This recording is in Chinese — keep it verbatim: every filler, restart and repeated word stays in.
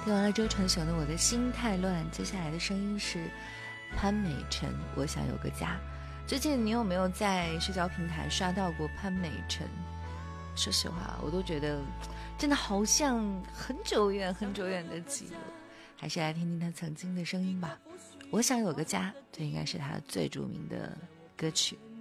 听完了周传雄的《我的心太乱》，接下来的声音是潘美辰，我想有个家。最近你有没有在社交平台刷到过潘美辰？说实话，我都觉得真的好像很久远很久远的记了，还是来听听他曾经的声音吧。我想有个家，这应该是他最著名的歌曲。